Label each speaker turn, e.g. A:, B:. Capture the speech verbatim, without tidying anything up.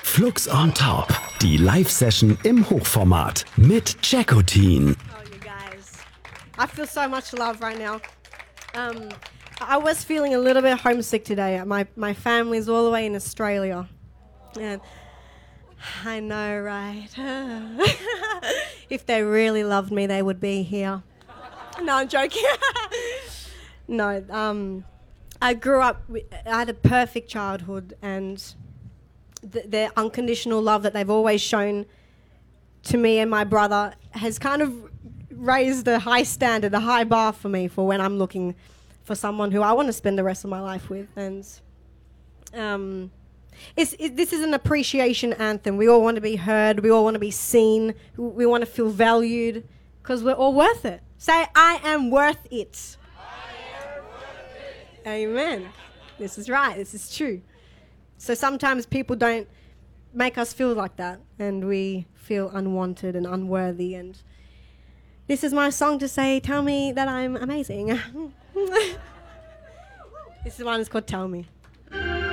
A: Flux on Top, die Live-Session im Hochformat mit Jackotin.
B: Oh, you guys. I feel so much love right now. Um, I was feeling a little bit homesick today. My, my family's all the way in Australia. And I know, right? If they really loved me, they would be here. No, I'm joking. No, um, I grew up, with, I had a perfect childhood, and th- their unconditional love that they've always shown to me and my brother has kind of raised a high standard, a high bar for me for when I'm looking for someone who I want to spend the rest of my life with. And um, it's, it, this is an appreciation anthem. We all want to be heard. We all want to be seen. We want to feel valued because we're all worth it. Say, I am worth it. I am worth it. Amen. This is right. This is true. So sometimes people don't make us feel like that, and we feel unwanted and unworthy. And this is my song to say, tell me that I'm amazing. This one is called Tell Me.